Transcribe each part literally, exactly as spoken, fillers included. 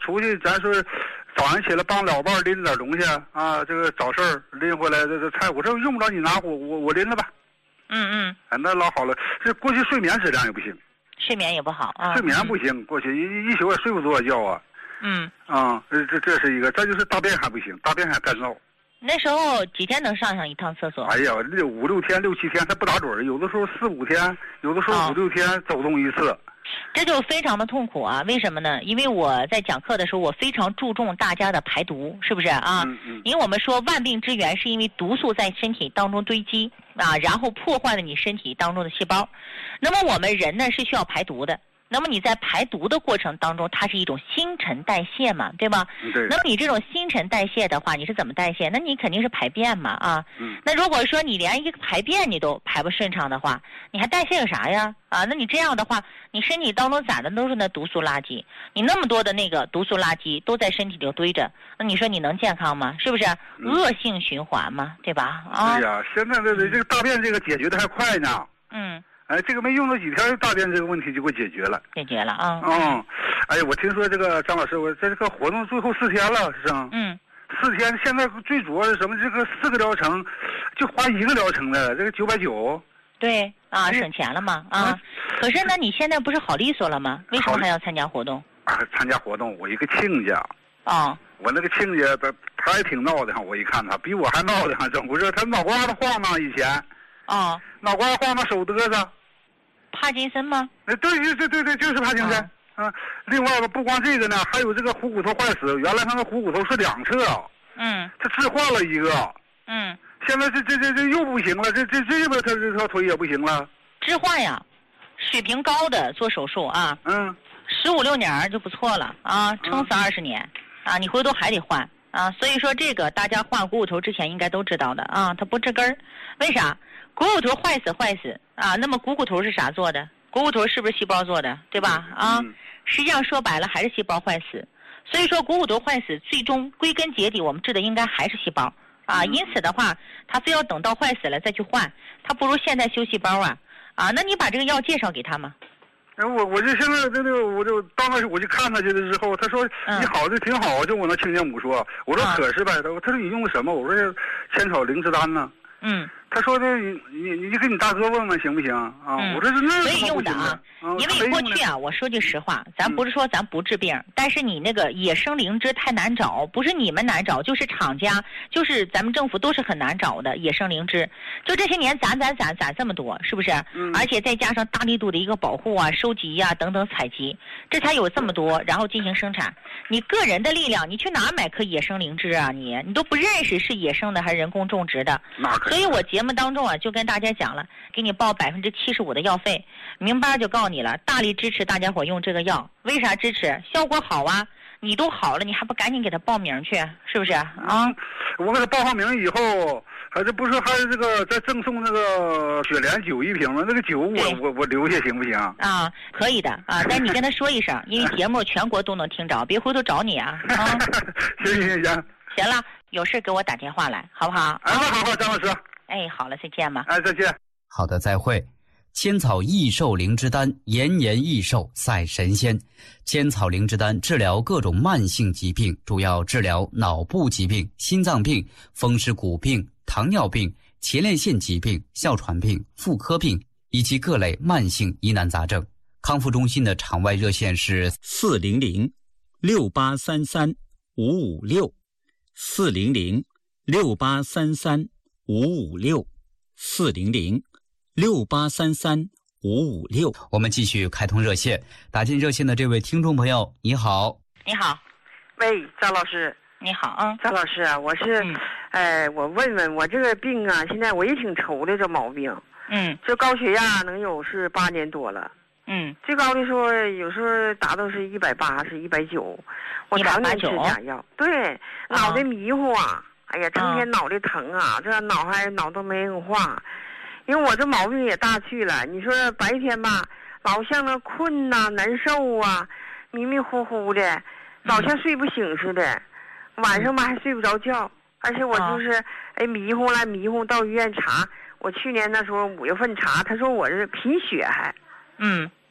出去，咱说早上起来帮老伴拎点东西啊，这个找事儿拎回来这这菜，我说用不着你拿，我我我拎了吧。 嗯嗯， 哎，那老好了。这过去睡眠质量也不行， 睡眠也不好啊， 睡眠不行，嗯、过去一一宿也睡不着觉啊。 嗯啊，这这这是一个，再就是大便还不行，大便还干燥。 那时候几天能上上一趟厕所？ 哎呀，六五六天、六七天，它不打准，有的时候四五天，有的时候五六天走动一次。 这就非常的痛苦啊！为什么呢？因为我在讲课的时候，我非常注重大家的排毒，是不是啊？ 嗯嗯。 因为我们说万病之源是因为毒素在身体当中堆积啊，然后破坏了你身体当中的细胞。那么我们人呢是需要排毒的。那么你在排毒的过程当中，它是一种新陈代谢嘛，对吧？ 对。 那么你这种新陈代谢的话，你是怎么代谢？那你肯定是排便嘛，啊。 嗯。 那如果说你连一个排便你都排不顺畅的话，你还代谢个啥呀？啊，那你这样的话，你身体当中攒的都是那毒素垃圾，你那么多的那个毒素垃圾都在身体里堆着，那你说你能健康吗？是不是？ 嗯、 恶性循环嘛，对吧？啊。 对呀，现在这这个大便这个解决的还快呢。 嗯。 哎，这个没用了几天，大便这个问题就给解决了。 解决了啊。 嗯，哎呀，我听说这个张老师，我在这个活动最后四天了，是吧？ 嗯。 四天，现在最主要是什么？这个四个疗程，就花一个疗程的，这个九百九。 对啊，省钱了嘛啊。嗯、可是呢，你现在不是好利索了吗？为什么还要参加活动？ 啊，参加活动，我一个亲家。 哦。 我那个亲家，他他也挺闹的哈，我一看他比我还闹的哈，怎么回事？他脑瓜子晃荡以前。 哦。 脑瓜子晃荡，手嘚瑟。 帕金森吗？ 对对对对对，就是帕金森。啊、嗯，另外吧，不光这个呢，还有这个虎骨头坏死，原来他那虎骨头是两侧。 嗯。 他置换了一个。 嗯。 现在这这这这又不行了，这这这边他这条腿也不行了。 置换呀，水平高的做手术啊。 嗯。 十五六年就不错了啊，撑死二十年、嗯、啊，你回头还得换啊。所以说这个大家换股骨头之前应该都知道的啊，它不治根儿，为啥？股骨头坏死坏死啊，那么股骨头是啥做的？股骨头是不是细胞做的，对吧？啊，实际上说白了还是细胞坏死。所以说股骨头坏死，最终归根结底，我们治的应该还是细胞啊。因此的话，他非要等到坏死了再去换，他不如现在修细胞啊啊。那你把这个药介绍给他吗？ 哎，我我就现在这个，我就当时我就看他去了之后，他说、嗯、你好，这挺好，就我那亲家母说，我说可是呗，他、嗯、他说你用的什么？我说千草灵芝丹呢。 嗯。 他说的你你你给你大哥问问行不行啊？ 嗯、 我说那可以用的啊， 嗯、 因为过去啊，我说句实话，咱不是说咱不治病，嗯、但是你那个野生灵芝太难找，不是你们难找，就是厂家，就是咱们政府都是很难找的野生灵芝。就这些年攒攒攒攒这么多，是不是？ 嗯、 而且再加上大力度的一个保护啊、收集啊等等采集，这才有这么多，然后进行生产。你个人的力量，你去哪买棵野生灵芝啊？你你都不认识是野生的还是人工种植的。所以我节目当中啊，就跟大家讲了，给你报百分之七十五的药费，明白就告诉你了，大力支持大家伙用这个药。为啥支持？效果好啊！你都好了，你还不赶紧给他报名去？是不是啊？ 嗯、我给他报上名以后，还是不是还是这个再赠送那个雪莲酒一瓶吗？那个酒我我我留下行不行？ 啊，可以的啊，但你跟他说一声，因为节目全国都能听着，别回头找你啊。啊行行行。 行了，有事给我打电话来，好不好？ 哎，那好好，张老师。 哎，好了，再见吧。 哎，再见。 好的，再会。千草益寿灵芝丹，延年益寿赛神仙。千草灵芝丹治疗各种慢性疾病，主要治疗脑部疾病、心脏病、风湿骨病、糖尿病、前列腺疾病、哮喘病、妇科病以及各类慢性疑难杂症。康复中心的场外热线是四零零六八三三五五六，四零零六八三三五五六，四零零六八三三五五六。 我们继续开通热线，打进热线的这位听众朋友，你好。 你好。 喂，张老师。 你好啊， 张老师啊，我是， 嗯、 哎，我问问我这个病啊，现在我也挺愁的，这毛病。 嗯。 这高血压能有是八年多了。 嗯。 最高的时候有时候达到是一百八，是一百九，我常年吃假药。对，脑袋迷糊啊。哎呀，成天脑袋疼啊，这脑还脑都没硬化，因为我这毛病也大去了。你说白天吧，老像那困呐、啊、难受啊，迷迷糊糊的，老像睡不醒似的。嗯、晚上吧还睡不着觉，而且我就是、哦、哎迷糊来迷糊，到医院查。我去年那时候五月份查，他说我是贫血还。 嗯。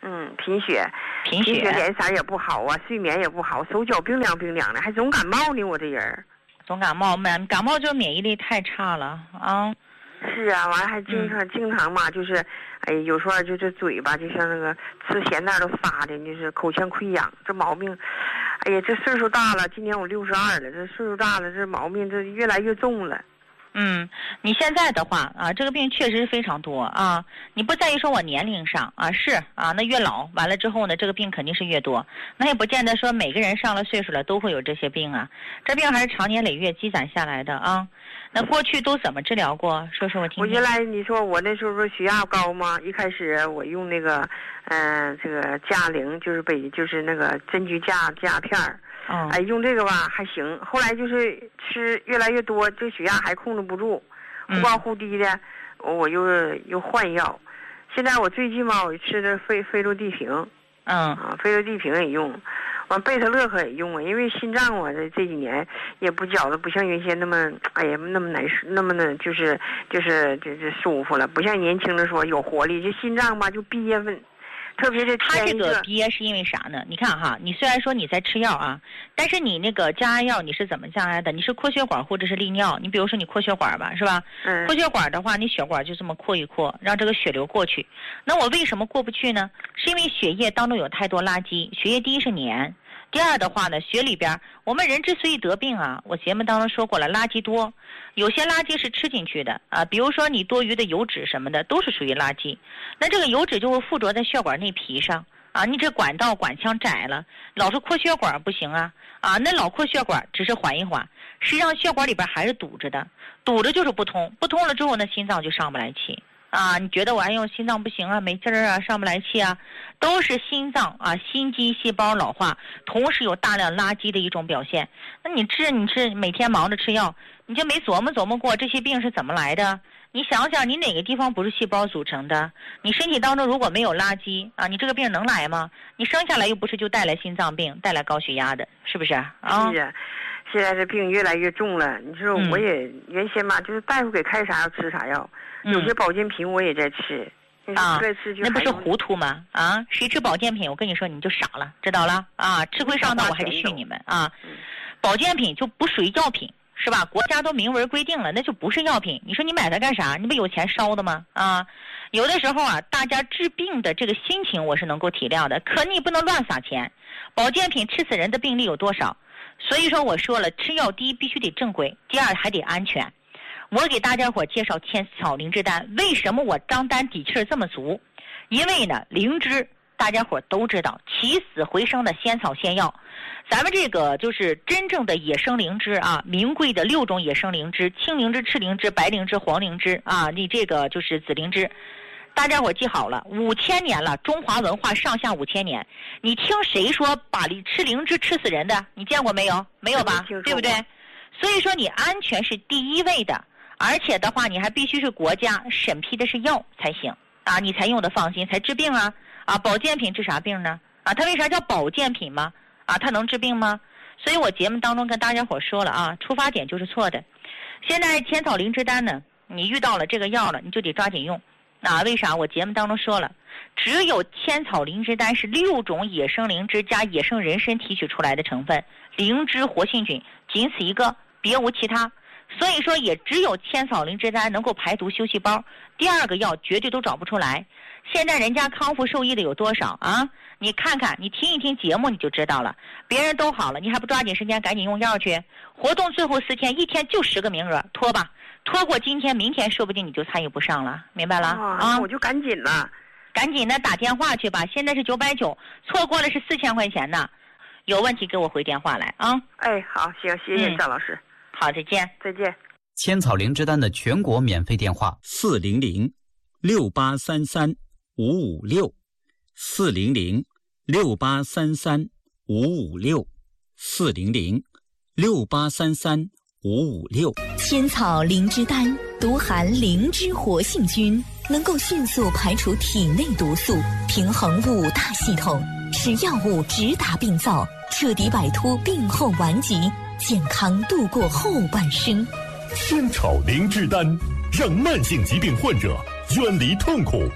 嗯，贫血， 贫血， 贫血，脸色也不好啊，睡眠也不好，手脚冰凉冰凉的，还总感冒呢。我这人总感冒，免感冒就免疫力太差了啊。 是啊，完了还经常、嗯、经常嘛，就是，哎，有时候就这嘴巴就像那个吃咸蛋都发的，就是口腔溃疡，这毛病，哎呀，这岁数大了，今年我六十二了，这岁数大了，这毛病这越来越重了。 嗯，你现在的话啊，这个病确实非常多啊。你不在于说我年龄上啊，是啊，那越老完了之后呢，这个病肯定是越多。那也不见得说每个人上了岁数了都会有这些病啊，这病还是长年累月积攒下来的啊。那过去都怎么治疗过？说说我听听。 我原来你说我那时候说血压高吗？一开始我用那个，嗯、呃，这个加灵，就是北就是那个针菊加加片儿。 哦、 哎，用这个吧还行，后来就是吃越来越多，这血压还控制不住，忽高忽低的，嗯、我又又换药。现在我最近嘛，我吃的菲菲洛地平， 嗯啊，菲洛地平也用，完贝塔乐克也用啊，因为心脏我这这几年也不觉得不像原先那么，哎呀那么难受，那么的就是就是就是舒服了，不像年轻的时候有活力，这心脏吧就憋闷。特别是他这个憋是因为啥呢？你看哈，你虽然说你在吃药啊，但是你那个降压药你是怎么降压的？你是扩血管或者是利尿？你比如说你扩血管吧，是吧？ 嗯。 扩血管的话，你血管就这么扩一扩，让这个血流过去。那我为什么过不去呢？是因为血液当中有太多垃圾。血液第一是黏，第二的话呢，血里边我们人之所以得病啊，我节目当中说过了，垃圾多。有些垃圾是吃进去的啊，比如说你多余的油脂什么的都是属于垃圾，那这个油脂就会附着在血管内皮上啊，你这管道管腔窄了，老是扩血管不行啊啊，那老扩血管只是缓一缓，实际上血管里边还是堵着的，堵着就是不通，不通了之后呢，心脏就上不来气啊。你觉得我哎呦心脏不行啊，没劲儿啊，上不来气啊，都是心脏啊心肌细胞老化，同时有大量垃圾的一种表现。那你治你是每天忙着吃药，你就没琢磨琢磨过这些病是怎么来的？你想想，你哪个地方不是细胞组成的？你身体当中如果没有垃圾啊，你这个病能来吗？你生下来又不是就带来心脏病、带来高血压的，是不是啊？ 是啊，现在这病越来越重了。你说我也、嗯、原先嘛，就是大夫给开啥药吃啥药，有些保健品我也在吃。嗯、 啊， 吃就那不是糊涂吗？啊，谁吃保健品？我跟你说，你就傻了，知道了啊？吃亏上当，我还得训你们啊！ 嗯、 保健品就不属于药品。是吧？国家都明文规定了，那就不是药品。你说你买它干啥？你不有钱烧的吗？啊，有的时候啊，大家治病的这个心情我是能够体谅的，可你不能乱撒钱。保健品吃死人的病例有多少？所以说我说了，吃药第一必须得正规，第二还得安全。我给大家伙介绍千草灵芝丹，为什么我张丹底气这么足？因为呢，灵芝大家伙都知道，起死回生的仙草仙药。咱们这个就是真正的野生灵芝啊，名贵的六种野生灵芝：青灵芝、赤灵芝、白灵芝、黄灵芝啊，你这个就是紫灵芝。大家伙记好了，五千年了，中华文化上下五千年。你听谁说把吃灵芝吃死人的？你见过没有？没有吧？对不对？所以说你安全是第一位的，而且的话，你还必须是国家审批的是药才行啊，你才用得放心，才治病啊啊！保健品治啥病呢？啊，它为啥叫保健品吗？啊，它能治病吗？所以我节目当中跟大家伙说了啊，出发点就是错的。现在千草灵芝丹呢，你遇到了这个药了，你就得抓紧用。啊，为啥？我节目当中说了，只有千草灵芝丹是六种野生灵芝加野生人参提取出来的成分，灵芝活性菌仅此一个，别无其他。所以说，也只有千草灵芝丹能够排毒修细胞，第二个药绝对都找不出来。现在人家康复受益的有多少啊？你看看，你听一听节目你就知道了。别人都好了，你还不抓紧时间赶紧用药去？活动最后四天，一天就十个名额，拖吧，拖过今天，明天说不定你就参与不上了，明白了？ 啊， 啊我就赶紧了， 赶紧的打电话去吧。现在是九百九，错过了是四千块钱呢。有问题给我回电话来啊。 哎，好，行，谢谢张老师。 嗯、好，再见， 再见。 千草灵芝丹的全国免费电话： 四零零六八三三五五六，四零零六八三三五五六，四零零六八三三五五六。 千草灵芝丹独含灵芝活性菌，能够迅速排除体内毒素，平衡五大系统，使药物直达病灶，彻底摆脱病后顽疾，健康度过后半生。 千草灵芝丹让慢性疾病患者远离痛苦，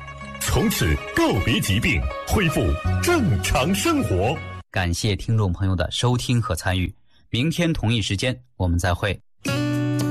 从此告别疾病，恢复正常生活。 感谢听众朋友的收听和参与，明天同一时间我们再会。